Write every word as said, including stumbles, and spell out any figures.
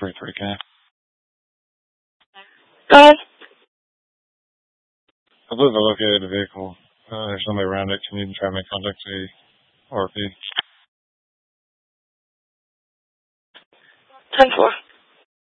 three K. Go ahead. I believe I located the vehicle. Uh, there's somebody around it. Can you try to make contact with the R P? ten four.